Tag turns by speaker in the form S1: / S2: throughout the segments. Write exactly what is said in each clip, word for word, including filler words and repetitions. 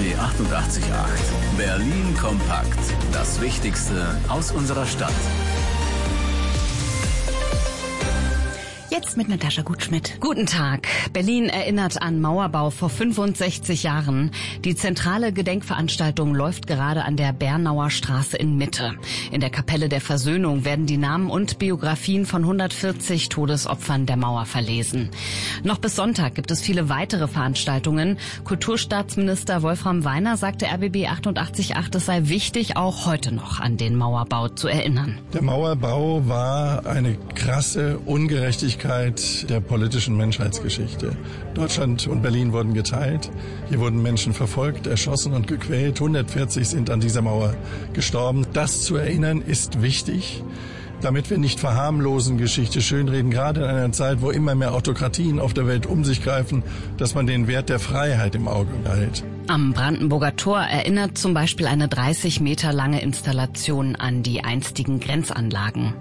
S1: B achtundachtzig Komma acht. Berlin kompakt. Das Wichtigste aus unserer Stadt.
S2: Jetzt mit Natascha Gutschmidt.
S3: Guten Tag. Berlin erinnert an Mauerbau vor fünfundsechzig Jahren. Die zentrale Gedenkveranstaltung läuft gerade an der Bernauer Straße in Mitte. In der Kapelle der Versöhnung werden die Namen und Biografien von hundertvierzig Todesopfern der Mauer verlesen. Noch bis Sonntag gibt es viele weitere Veranstaltungen. Kulturstaatsminister Wolfram Weiner sagte R B B achtundachtzig Komma acht, es sei wichtig, auch heute noch an den Mauerbau zu erinnern.
S4: Der Mauerbau war eine krasse Ungerechtigkeit der politischen Menschheitsgeschichte. Deutschland und Berlin wurden geteilt. Hier wurden Menschen verfolgt, erschossen und gequält. hundertvierzig sind an dieser Mauer gestorben. Das zu erinnern ist wichtig, damit wir nicht verharmlosen, Geschichte schönreden, gerade in einer Zeit, wo immer mehr Autokratien auf der Welt um sich greifen, dass man den Wert der Freiheit im Auge behält.
S3: Am Brandenburger Tor erinnert zum Beispiel eine dreißig Meter lange Installation an die einstigen Grenzanlagen.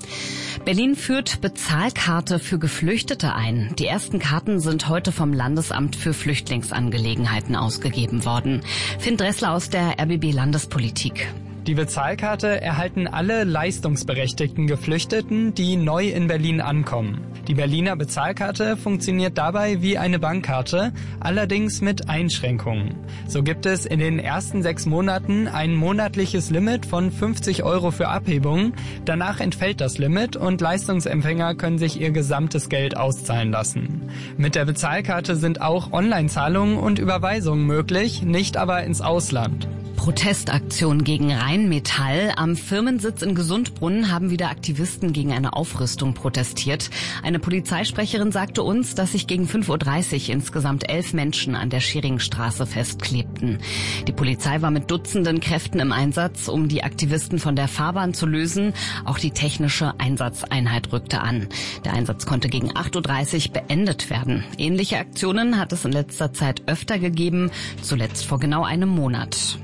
S3: Berlin führt Bezahlkarte für Geflüchtete ein. Die ersten Karten sind heute vom Landesamt für Flüchtlingsangelegenheiten ausgegeben worden. Finn Dressler aus der R B B Landespolitik.
S5: Die Bezahlkarte erhalten alle leistungsberechtigten Geflüchteten, die neu in Berlin ankommen. Die Berliner Bezahlkarte funktioniert dabei wie eine Bankkarte, allerdings mit Einschränkungen. So gibt es in den ersten sechs Monaten ein monatliches Limit von fünfzig Euro für Abhebungen. Danach entfällt das Limit und Leistungsempfänger können sich ihr gesamtes Geld auszahlen lassen. Mit der Bezahlkarte sind auch Online-Zahlungen und Überweisungen möglich, nicht aber ins Ausland.
S3: Protestaktion gegen Rheinmetall. Am Firmensitz in Gesundbrunnen haben wieder Aktivisten gegen eine Aufrüstung protestiert. Eine Polizeisprecherin sagte uns, dass sich gegen fünf Uhr dreißig insgesamt elf Menschen an der Scheringstraße festklebten. Die Polizei war mit Dutzenden Kräften im Einsatz, um die Aktivisten von der Fahrbahn zu lösen. Auch die technische Einsatzeinheit rückte an. Der Einsatz konnte gegen acht Uhr dreißig beendet werden. Ähnliche Aktionen hat es in letzter Zeit öfter gegeben, zuletzt vor genau einem Monat.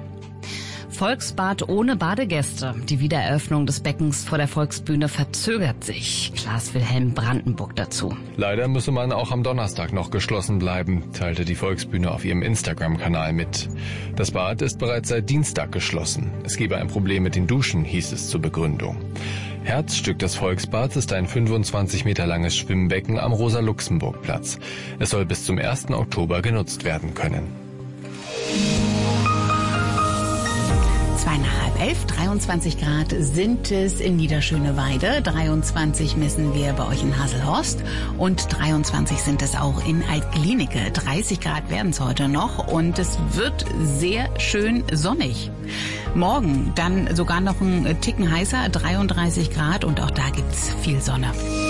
S3: Volksbad ohne Badegäste. Die Wiedereröffnung des Beckens vor der Volksbühne verzögert sich. Klaas-Wilhelm Brandenburg dazu.
S6: Leider müsse man auch am Donnerstag noch geschlossen bleiben, teilte die Volksbühne auf ihrem Instagram-Kanal mit. Das Bad ist bereits seit Dienstag geschlossen. Es gebe ein Problem mit den Duschen, hieß es zur Begründung. Herzstück des Volksbads ist ein fünfundzwanzig Meter langes Schwimmbecken am Rosa-Luxemburg-Platz. Es soll bis zum ersten Oktober genutzt werden können.
S2: Zwei nach halb elf, dreiundzwanzig Grad sind es in Niederschöneweide, dreiundzwanzig messen wir bei euch in Hasselhorst und dreiundzwanzig sind es auch in Altglienicke. dreißig Grad werden es heute noch und es wird sehr schön sonnig. Morgen dann sogar noch ein Ticken heißer, dreiunddreißig Grad und auch da gibt's viel Sonne.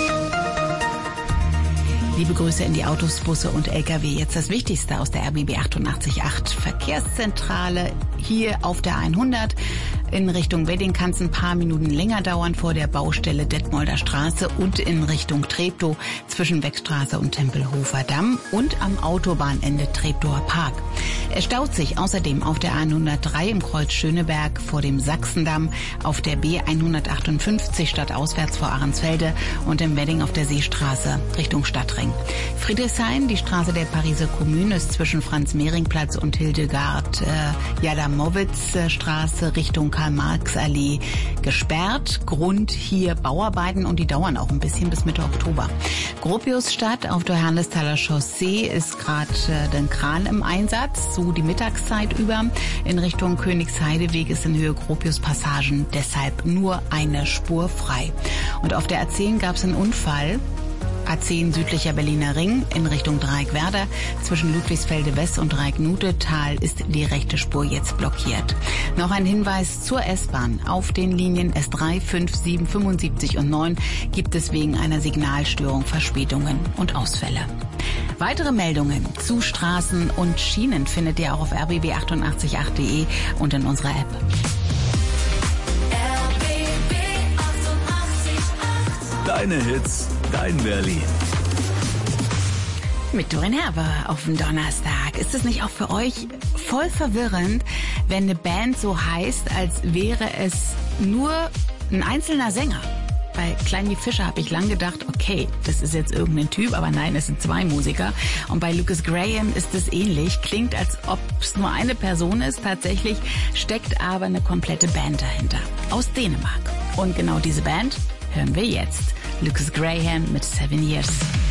S2: Liebe Grüße in die Autos, Busse und L K W. Jetzt das Wichtigste aus der R B B achtundachtzig Komma acht. Verkehrszentrale hier auf der hundert. In Richtung Wedding kann es ein paar Minuten länger dauern vor der Baustelle Detmolder Straße und in Richtung Treptow zwischen Beckstraße und Tempelhofer Damm und am Autobahnende Treptower Park. Es staut sich außerdem auf der hundertdrei im Kreuz Schöneberg vor dem Sachsendamm, auf der B hundertachtundfünfzig stadtauswärts vor Ahrensfelde und im Wedding auf der Seestraße Richtung Stadtring. Friedrichshain, die Straße der Pariser Kommune, ist zwischen Franz-Mehring-Platz und Hildegard äh, Jadamowitz-Straße Richtung Karl-Marx-Allee gesperrt. Grund hier Bauarbeiten und die dauern auch ein bisschen bis Mitte Oktober. Gropiusstadt auf der Herrnlestaler Chaussee ist gerade äh, den Kran im Einsatz, so die Mittagszeit über. In Richtung Königsheideweg ist in Höhe Gropius-Passagen deshalb nur eine Spur frei. Und auf der A zehn gab es einen Unfall. A zehn südlicher Berliner Ring in Richtung Dreieckwerder. Zwischen Ludwigsfelde West und Dreiecknutetal ist die rechte Spur jetzt blockiert. Noch ein Hinweis zur S-Bahn. Auf den Linien S drei, fünf, sieben, fünfundsiebzig und neun gibt es wegen einer Signalstörung Verspätungen und Ausfälle. Weitere Meldungen zu Straßen und Schienen findet ihr auch auf r b b achtundachtzig Komma acht punkt de und in unserer App.
S1: Deine Hits, dein Berlin.
S2: Mit Dorin Herber auf dem Donnerstag. Ist es nicht auch für euch voll verwirrend, wenn eine Band so heißt, als wäre es nur ein einzelner Sänger? Bei Klein Fischer habe ich lang gedacht, okay, das ist jetzt irgendein Typ, aber nein, es sind zwei Musiker. Und bei Lucas Graham ist es ähnlich. Klingt, als ob es nur eine Person ist. Tatsächlich steckt aber eine komplette Band dahinter. Aus Dänemark. Und genau diese Band hören wir jetzt. Lucas Graham mit Seven Years.